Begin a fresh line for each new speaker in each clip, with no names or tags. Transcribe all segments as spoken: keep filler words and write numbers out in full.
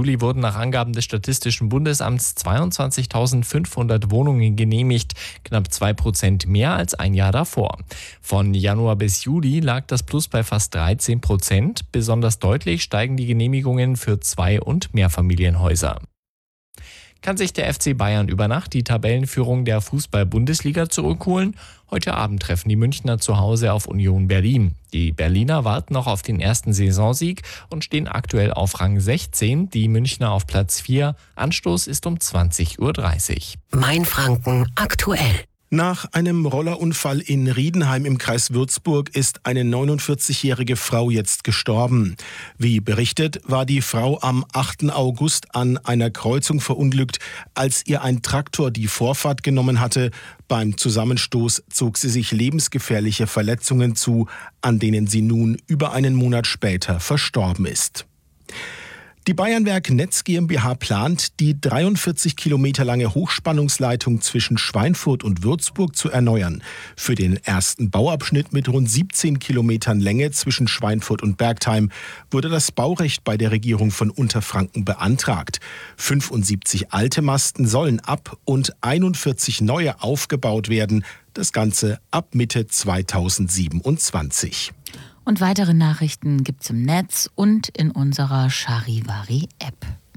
Juli wurden nach Angaben des Statistischen Bundesamts zweiundzwanzigtausendfünfhundert Wohnungen genehmigt, knapp zwei Prozent mehr als ein Jahr davor. Von Januar bis Juli lag das Plus bei fast dreizehn Prozent. Besonders deutlich steigen die Genehmigungen für Zwei- und Mehrfamilienhäuser. Kann sich der F C Bayern über Nacht die Tabellenführung der Fußball-Bundesliga zurückholen? Heute Abend treffen die Münchner zu Hause auf Union Berlin. Die Berliner warten noch auf den ersten Saisonsieg und stehen aktuell auf Rang sechzehn, die Münchner auf Platz vier. Anstoß ist um zwanzig Uhr dreißig.
Mainfranken aktuell.
Nach einem Rollerunfall in Riedenheim im Kreis Würzburg ist eine neunundvierzigjährige Frau jetzt gestorben. Wie berichtet, war die Frau am achten August an einer Kreuzung verunglückt, als ihr ein Traktor die Vorfahrt genommen hatte. Beim Zusammenstoß zog sie sich lebensgefährliche Verletzungen zu, an denen sie nun über einen Monat später verstorben ist. Die Bayernwerk Netz GmbH plant, die dreiundvierzig Kilometer lange Hochspannungsleitung zwischen Schweinfurt und Würzburg zu erneuern. Für den ersten Bauabschnitt mit rund siebzehn Kilometern Länge zwischen Schweinfurt und Bergtheim wurde das Baurecht bei der Regierung von Unterfranken beantragt. fünfundsiebzig alte Masten sollen ab und einundvierzig neue aufgebaut werden. Das Ganze ab Mitte zweitausendsiebenundzwanzig.
Und weitere Nachrichten gibt's im Netz und in unserer Charivari-App.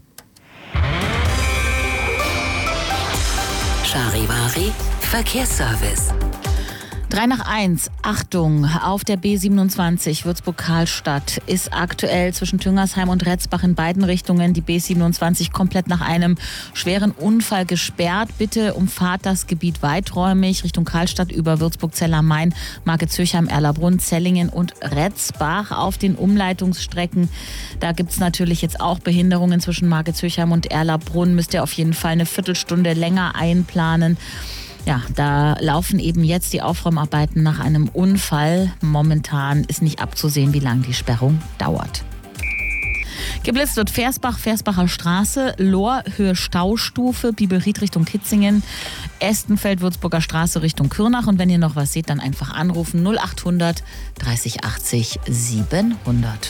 Charivari Verkehrsservice.
drei nach eins, Achtung, auf der B siebenundzwanzig Würzburg-Karlstadt ist aktuell zwischen Tüngersheim und Retzbach in beiden Richtungen die B siebenundzwanzig komplett nach einem schweren Unfall gesperrt. Bitte umfahrt das Gebiet weiträumig Richtung Karlstadt über Würzburg-Zell am Main, Marke-Zürchheim, Erlabrunn, Zellingen und Retzbach. Auf den Umleitungsstrecken, da gibt es natürlich jetzt auch Behinderungen zwischen Marke-Zürchheim und Erlabrunn. Müsst ihr auf jeden Fall eine Viertelstunde länger einplanen. Ja, da laufen eben jetzt die Aufräumarbeiten nach einem Unfall. Momentan ist nicht abzusehen, wie lange die Sperrung dauert. Geblitzt wird Versbach, Versbacher Straße, Lohr, Höhe Staustufe, Bibelried Richtung Kitzingen, Estenfeld, Würzburger Straße Richtung Kürnach. Und wenn ihr noch was seht, dann einfach anrufen null achthundert dreißig achtzig siebenhundert.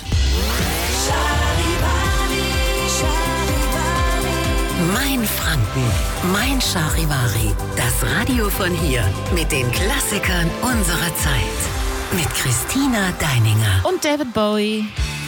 Mainfranken, mein Charivari. Das Radio von hier mit den Klassikern unserer Zeit. Mit Christina Deininger
Und David Bowie.